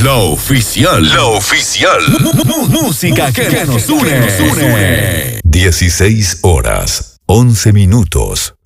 La oficial. La oficial. Música que nos une. 16 horas, 11 minutos.